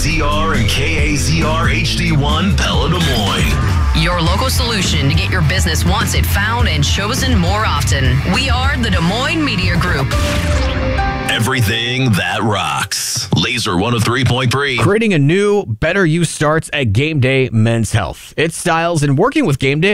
KAZR and KAZR HD1 Pella Des Moines. Your local solution to get your business wanted, found, and chosen more often. We are the Des Moines Media Group. Everything that rocks. Laser 103.3. Creating a new, better you starts at Game Day Men's Health. It styles and working with Game Day